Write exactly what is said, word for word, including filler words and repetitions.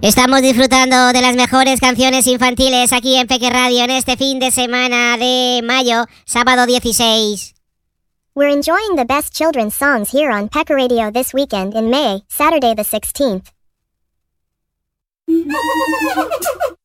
Estamos disfrutando de las mejores canciones infantiles aquí en Peque Radio en este fin de semana de mayo, sábado dieciséis. We're enjoying the best children's songs here on Pecker Radio this weekend in May, Saturday the sixteenth.